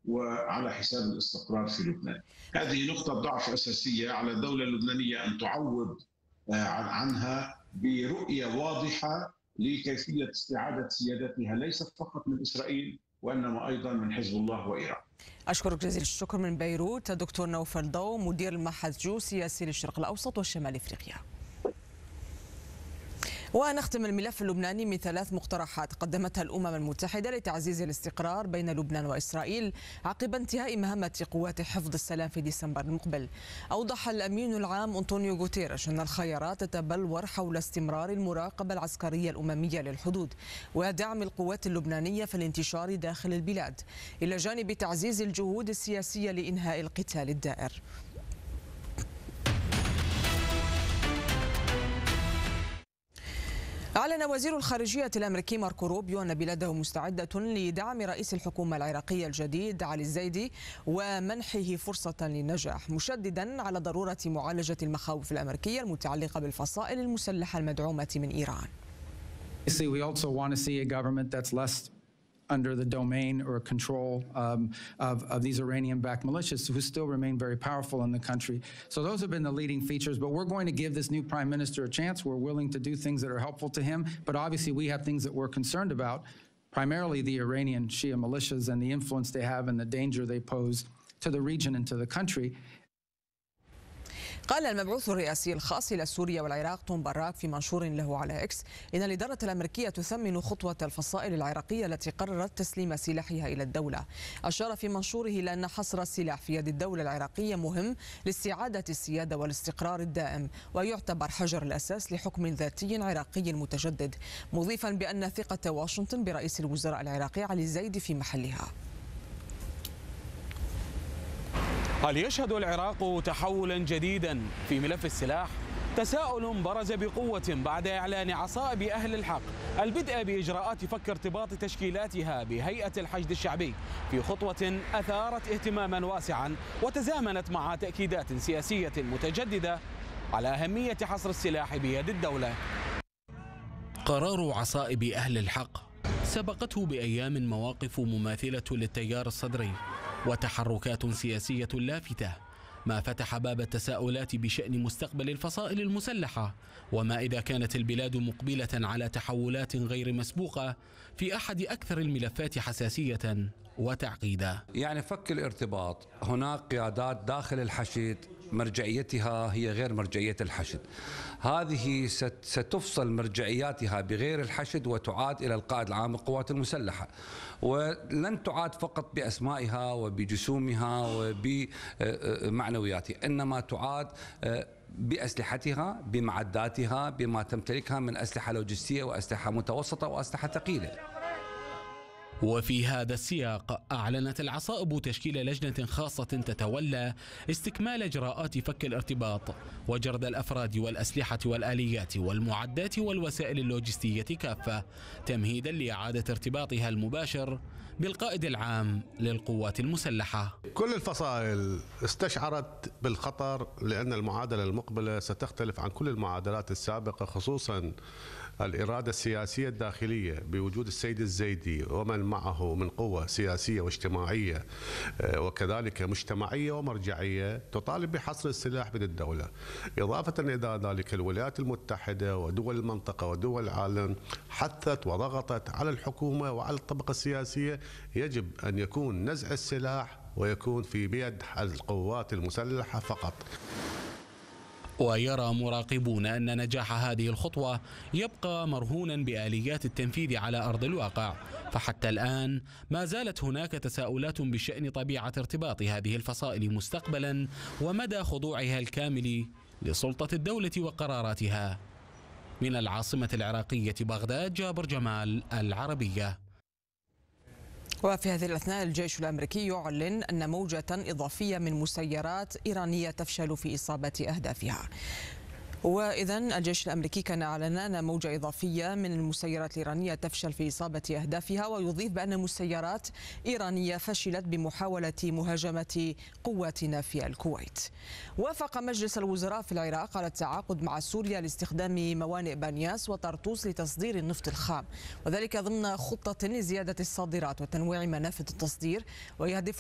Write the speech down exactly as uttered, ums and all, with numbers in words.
وعلى حساب الاستقرار في لبنان. هذه نقطة ضعف أساسية على الدولة اللبنانية أن تعوض عنها برؤية واضحة لكيفية استعادة سيادتها ليست فقط من إسرائيل وإنما أيضا من حزب الله وإيران. أشكرك جزيل الشكر من بيروت دكتور نوفل ضو مدير المعهد جيوسياسي للشرق الأوسط وشمال إفريقيا. ونختم الملف اللبناني من ثلاث مقترحات قدمتها الأمم المتحدة لتعزيز الاستقرار بين لبنان وإسرائيل عقب انتهاء مهمة قوات حفظ السلام في ديسمبر المقبل. أوضح الأمين العام أنطونيو غوتيريش أن الخيارات تتبلور حول استمرار المراقبة العسكرية الأممية للحدود ودعم القوات اللبنانية في الانتشار داخل البلاد، إلى جانب تعزيز الجهود السياسية لإنهاء القتال الدائر. أعلن وزير الخارجية الأمريكي ماركو روبيو أن بلاده مستعدة لدعم رئيس الحكومة العراقية الجديد علي الزيدي ومنحه فرصة للنجاح، مشددا على ضرورة معالجة المخاوف الأمريكية المتعلقة بالفصائل المسلحة المدعومة من إيران. We also want to see a government that's less under the domain or control um, of, of these Iranian-backed militias who still remain very powerful in the country. So those have been the leading features, but we're going to give this new prime minister a chance. We're willing to do things that are helpful to him, but obviously we have things that we're concerned about, primarily the Iranian Shia militias and the influence they have and the danger they pose to the region and to the country. قال المبعوث الرئاسي الخاص إلى سوريا والعراق توم باراك في منشور له على إكس إن الإدارة الأمريكية تثمن خطوة الفصائل العراقية التي قررت تسليم سلاحها إلى الدولة. أشار في منشوره إلى أن حصر السلاح في يد الدولة العراقية مهم لاستعادة السيادة والاستقرار الدائم ويعتبر حجر الأساس لحكم ذاتي عراقي متجدد، مضيفا بأن ثقة واشنطن برئيس الوزراء العراقي علي الزيدي في محلها. هل يشهد العراق تحولا جديدا في ملف السلاح؟ تساؤل برز بقوة بعد إعلان عصائب أهل الحق البدء بإجراءات فك ارتباط تشكيلاتها بهيئة الحشد الشعبي في خطوة أثارت اهتماما واسعا وتزامنت مع تأكيدات سياسية متجددة على أهمية حصر السلاح بيد الدولة. قرار عصائب أهل الحق سبقته بأيام مواقف مماثلة للتيار الصدري وتحركات سياسية لافتة، ما فتح باب التساؤلات بشأن مستقبل الفصائل المسلحة، وما إذا كانت البلاد مقبلة على تحولات غير مسبوقة في أحد أكثر الملفات حساسية وتعقيدا. يعني فك الارتباط، هناك قيادات داخل الحشد مرجعيتها هي غير مرجعية الحشد، هذه ستفصل مرجعياتها بغير الحشد وتعاد إلى القائد العام للقوات المسلحة، ولن تعاد فقط بأسمائها وبجسومها وبمعنوياتها، إنما تعاد بأسلحتها بمعداتها بما تمتلكها من أسلحة لوجستية وأسلحة متوسطة وأسلحة ثقيلة. وفي هذا السياق أعلنت العصائب تشكيل لجنة خاصة تتولى استكمال إجراءات فك الارتباط وجرد الأفراد والأسلحة والآليات والمعدات والوسائل اللوجستية كافة، تمهيدا لإعادة ارتباطها المباشر بالقائد العام للقوات المسلحة. كل الفصائل استشعرت بالخطر لأن المعادلة المقبلة ستختلف عن كل المعادلات السابقة، خصوصا الإرادة السياسية الداخلية بوجود السيد الزيدي ومن معه من قوة سياسية واجتماعية وكذلك مجتمعية ومرجعية تطالب بحصر السلاح بين الدولة. إضافة إلى ذلك الولايات المتحدة ودول المنطقة ودول العالم حثت وضغطت على الحكومة وعلى الطبقة السياسية، يجب أن يكون نزع السلاح ويكون في بيد القوات المسلحة فقط. ويرى مراقبون أن نجاح هذه الخطوة يبقى مرهونا بآليات التنفيذ على أرض الواقع، فحتى الآن ما زالت هناك تساؤلات بشأن طبيعة ارتباط هذه الفصائل مستقبلا ومدى خضوعها الكامل لسلطة الدولة وقراراتها. من العاصمة العراقية بغداد، جابر جمال، العربية. وفي هذه الأثناء الجيش الأمريكي يعلن أن موجة إضافية من مسيرات إيرانية تفشل في إصابة أهدافها. وإذا الجيش الأمريكي كان أعلن أن موجة إضافية من المسيرات الإيرانية تفشل في إصابة أهدافها، ويضيف بأن مسيرات إيرانية فشلت بمحاولة مهاجمة قواتنا في الكويت. وافق مجلس الوزراء في العراق على التعاقد مع سوريا لاستخدام موانئ بانياس وطرطوس لتصدير النفط الخام، وذلك ضمن خطة لزيادة الصادرات وتنويع منافذ التصدير، ويهدف